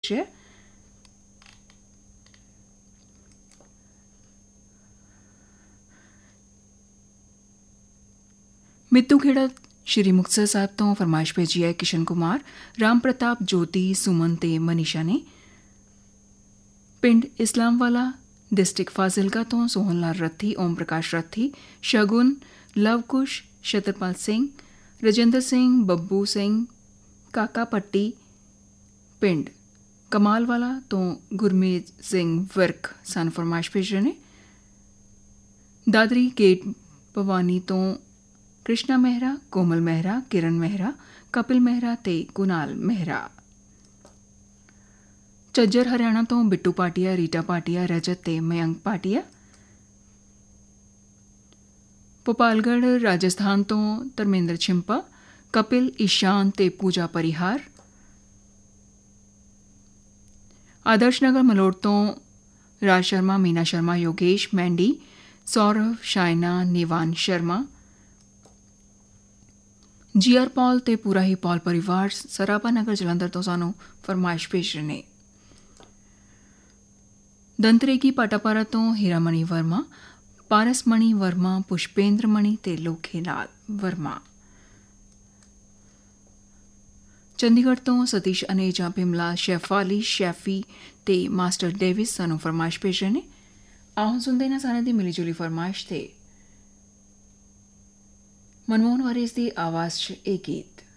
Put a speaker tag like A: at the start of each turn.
A: पेश है। मित्तू खेड़ा श्री मुक्तसर साहब तो फरमाइश भेजी है किशन कुमार, राम प्रताप, ज्योति, सुमन ते मनीषा ने। पिंड इस्लामवाला डिस्ट्रिक्ट फाजिलका तो सोहन लाल रथी, ओम प्रकाश रथी, शगुन, लवकुश, शतरपाल सिंह, राजेंद्र सिंह, बब्बू सिंह, काका पट्टी। पिंड कमालवाला तो गुरमीत सिंह विरक सन फरमाइश भेज रहे ने। दादरी गेट भवानी तो कृष्णा मेहरा, कोमल मेहरा, किरण मेहरा, कपिल मेहरा ते कुनाल मेहरा। झज्जर हरियाणा तो बिट्टू भाटिया, रीटा भाटिया, रजत ते मयंक भाटिया। भोपालगढ़ राजस्थान तो धर्मेंद्र छिंपा, कपिल, ईशान ते पूजा परिहार। आदर्श नगर मलोड़ तो राज शर्मा, मीना शर्मा, योगेश, मैंडी, सौरभ, शाइना, निवान शर्मा। जीआर पॉल ते पूरा ही पॉल परिवार सराबा नगर जलंधर तो सानू फरमाइश भेज रहे ने। दंतरेगी पाटापारा तो हीरामणि वर्मा, पारसमणि वर्मा, पुष्पेंद्र मणि ते लोखेलाल वर्मा। चंडीगढ़ तो सतीश अनेजा, बिमला, शेफाली, शैफी ते मास्टर डेविस सानू फरमाइश भेज रहे ने। आओ सुनते ना सारे दी मिली जुली फरमाइश ते मनमोहन वारिस दी आवाज च एक गीत।